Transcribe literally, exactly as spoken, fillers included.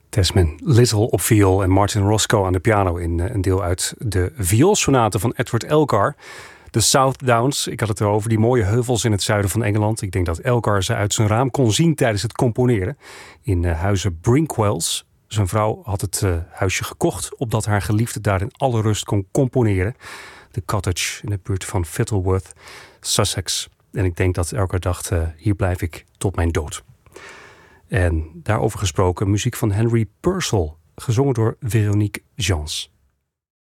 Desmond Little op viool en Martin Roscoe aan de piano in een deel uit de vioolsonate van Edward Elgar. De South Downs, ik had het erover, die mooie heuvels in het zuiden van Engeland. Ik denk dat Elgar ze uit zijn raam kon zien tijdens het componeren. In uh, huizen Brinkwells. Zijn vrouw had het uh, huisje gekocht, opdat haar geliefde daar in alle rust kon componeren. De cottage in de buurt van Fittleworth, Sussex. En ik denk dat Elgar dacht, uh, hier blijf ik tot mijn dood. En daarover gesproken, muziek van Henry Purcell, gezongen door Veronique Jans.